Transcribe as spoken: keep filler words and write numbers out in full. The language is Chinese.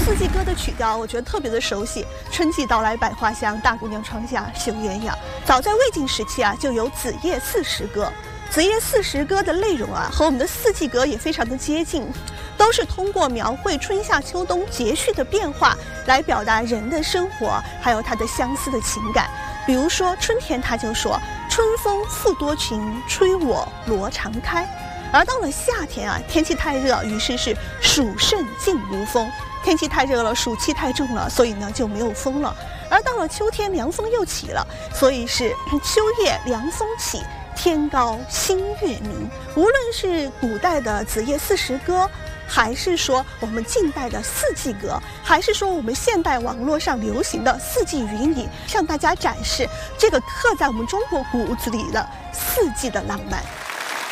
四季歌的曲调，我觉得特别的熟悉。春季到来百花香，大姑娘窗下绣鸳鸯。早在魏晋时期啊，就有子夜四时歌。子夜四时歌的内容啊，和我们的四季歌也非常的接近，都是通过描绘春夏秋冬节序的变化，来表达人的生活，还有他的相思的情感。比如说春天，他就说：“春风复多情，吹我罗常开。”而到了夏天啊，天气太热，于是是暑甚尽无风。天气太热了，暑气太重了，所以呢就没有风了。而到了秋天，凉风又起了，所以是秋夜凉风起，天高星月明。无论是古代的子夜四时歌，还是说我们近代的四季歌，还是说我们现代网络上流行的四季云影，向大家展示这个刻在我们中国骨子里的四季的浪漫。